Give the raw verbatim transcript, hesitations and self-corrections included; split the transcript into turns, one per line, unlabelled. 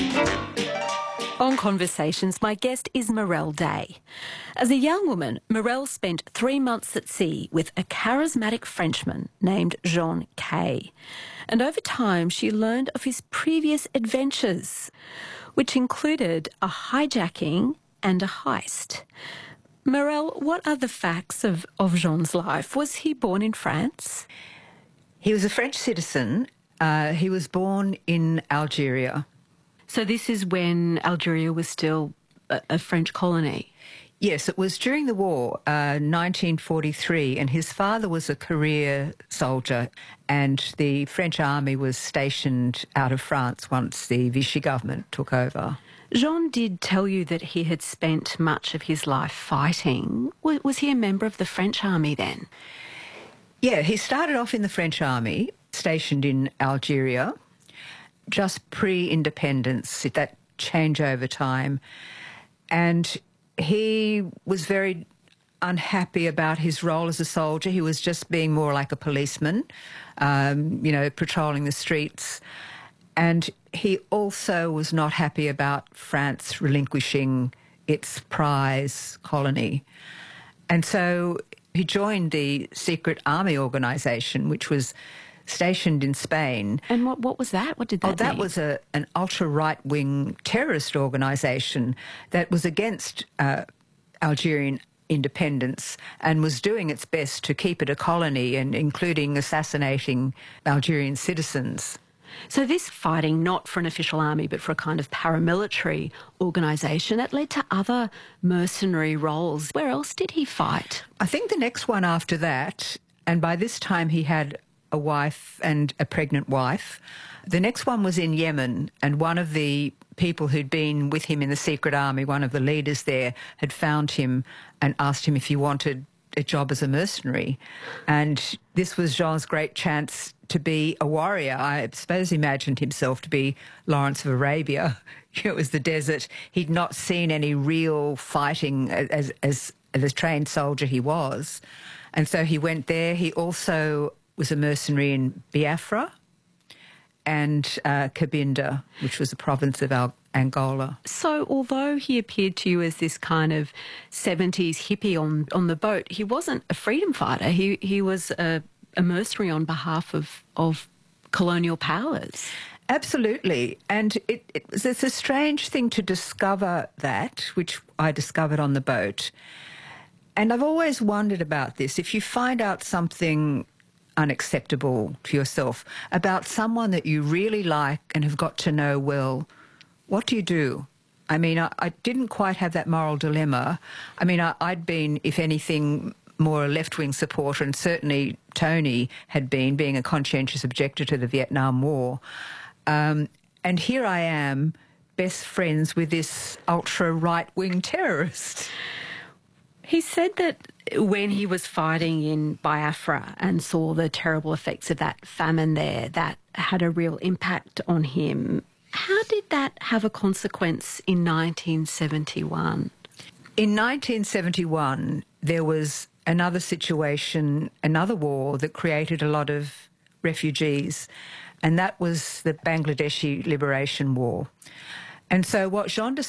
On Conversations, my guest is Mirelle Day. As a young woman, Mirelle spent three months at sea with a charismatic Frenchman named Jean Cay. And over time, she learned of his previous adventures, which included a hijacking and a heist. Mirelle, what are the facts of, of Jean's life? Was he born in France?
He was a French citizen. Uh, he was born in Algeria.
So this is when Algeria was still a, a French colony?
Yes, it was during the war, uh, nineteen forty-three, and his father was a career soldier, and the French army was stationed out of France once the Vichy government took over.
Jean did tell you that he had spent much of his life fighting. Was, was he a member of the French army then?
Yeah, he started off in the French army, stationed in Algeria, just pre-independence, that changeover time. And he was very unhappy about his role as a soldier. He was just being more like a policeman, um, you know, patrolling the streets. And he also was not happy about France relinquishing its prize colony. And so he joined the secret army organisation, which was stationed in Spain.
And what, what was that? What did that
mean? Oh, that
mean?
was a, an ultra-right-wing terrorist organisation that was against uh, Algerian independence and was doing its best to keep it a colony, and including assassinating Algerian citizens.
So this fighting, not for an official army, but for a kind of paramilitary organisation, that led to other mercenary roles. Where else did he fight?
I think the next one after that, and by this time he had a wife and a pregnant wife. The next one was in Yemen, and one of the people who'd been with him in the secret army, one of the leaders there, had found him and asked him if he wanted a job as a mercenary. And this was Jean's great chance to be a warrior. I suppose he imagined himself to be Lawrence of Arabia. It was the desert. He'd not seen any real fighting as, as, as a trained soldier he was. And so he went there. He also was a mercenary in Biafra and uh, Cabinda, which was a province of Al Angola.
So although he appeared to you as this kind of seventies hippie on, on the boat, he wasn't a freedom fighter. He, he was a, a mercenary on behalf of, of colonial powers.
Absolutely. And it, it, it's a strange thing to discover that, which I discovered on the boat. And I've always wondered about this. If you find out something unacceptable to yourself about someone that you really like and have got to know well, what do you do? I mean, I, I didn't quite have that moral dilemma. I mean, I, I'd been, if anything, more a left-wing supporter, and certainly Tony had been, being a conscientious objector to the Vietnam War. Um, and here I am, best friends with this ultra-right-wing terrorist.
He said that when he was fighting in Biafra and saw the terrible effects of that famine there, that had a real impact on him. How did that have a consequence in nineteen seventy-one?
In nineteen seventy-one, there was another situation, another war that created a lot of refugees, and that was the Bangladeshi Liberation War. And so what Jean